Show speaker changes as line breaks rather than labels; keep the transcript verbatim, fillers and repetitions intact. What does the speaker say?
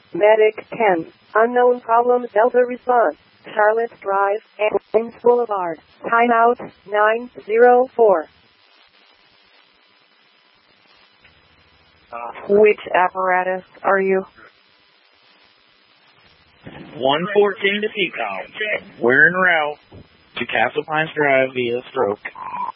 Medic ten. Unknown problem Delta response. Charlotte Drive, Ames Boulevard. Timeout nine zero four.
Uh, which apparatus are you?
one fourteen to Peacock. We're en route to Castle Pines Drive via Stroke.